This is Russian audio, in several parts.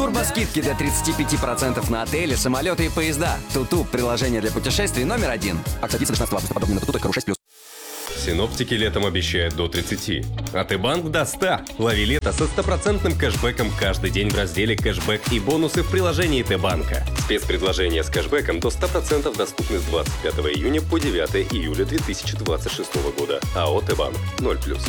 Турбоскидки до 35% на отели, самолеты и поезда. Туту – приложение для путешествий номер 1. Акция длится до 16 августа. Подробнее на tutu.ru 6+. Синоптики летом обещают до 30. А Т-банк до 100. Лови лето со 100% кэшбэком каждый день в разделе «Кэшбэк» и бонусы в приложении Т-банка. Спецпредложения с кэшбэком до 100% доступны с 25 июня по 9 июля 2026 года. АО «Т-банк» 0+.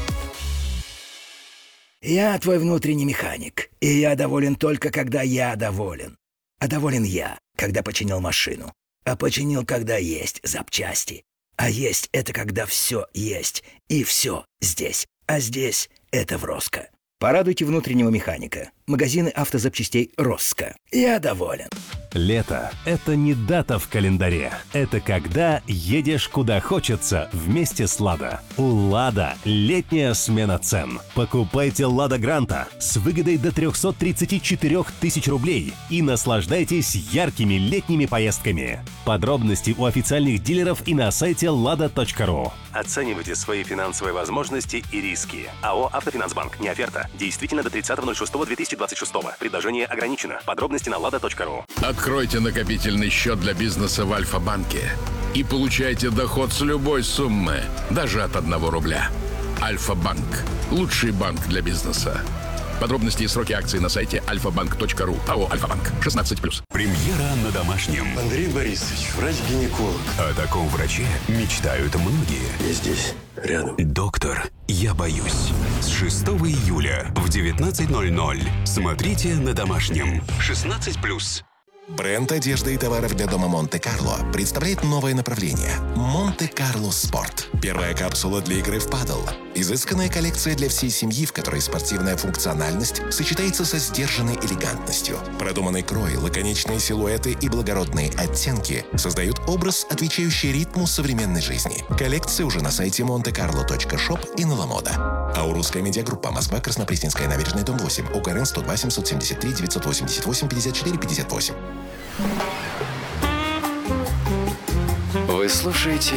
Я твой внутренний механик, и я доволен только, когда я доволен. А доволен я, когда починил машину. А починил, когда есть запчасти. А есть — это когда все есть, и все здесь. А здесь — это Вроско. Порадуйте внутреннего механика. Магазины автозапчастей «Росско». Я доволен. Лето – это не дата в календаре. Это когда едешь куда хочется вместе с «Лада». У «Лада» летняя смена цен. Покупайте «Лада Гранта» с выгодой до 334 тысяч рублей и наслаждайтесь яркими летними поездками. Подробности у официальных дилеров и на сайте lada.ru. Оценивайте свои финансовые возможности и риски. АО «Автофинансбанк». Не оферта. Действительно до 30.06.2026. Предложение ограничено. Подробности на lada.ru. Откройте накопительный счет для бизнеса в Альфа-банке и получайте доход с любой суммы, даже от 1 рубля. Альфа-банк. Лучший банк для бизнеса. Подробности и сроки акций на сайте alfabank.ru. АО «Альфа-банк». 16+. Премьера на домашнем. Андрей Борисович, врач-гинеколог. О таком враче мечтают многие. Я здесь, рядом. Доктор, я боюсь. С 6 июля в 19:00 смотрите на домашнем. 16+. Бренд одежды и товаров для дома Монте-Карло представляет новое направление – Монте-Карло Спорт. Первая капсула для игры в падл. Изысканная коллекция для всей семьи, в которой спортивная функциональность сочетается со сдержанной элегантностью. Продуманный крой, лаконичные силуэты и благородные оттенки создают образ, отвечающий ритму современной жизни. Коллекция уже на сайте montecarlo.shop и на Ламода. Аурусская медиагруппа. Москва, Краснопресненская набережная, дом 8. УКРН 102 773 988 54 58. Вы слушаете